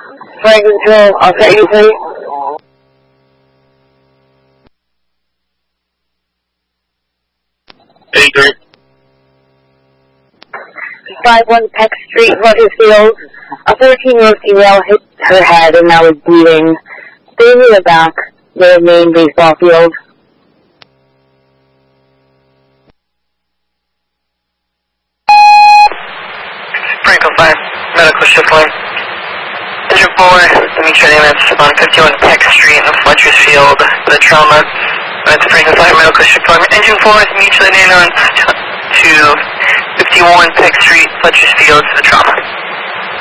Flight control, I'll set you free. 51 Peck Street, Huddersfield. A 13-year-old female hit her head and now is bleeding. Stay near the back, near the main baseball field. Franco 5, medical shift 1. Engine 4, let me try the ambulance on 51 Peck Street in the Fletcher's Field with a trauma. That's Franco 5, medical shift 1. Engine 4, immediately ambulance to 51 Peck Street, Fletcher's Field for the trauma.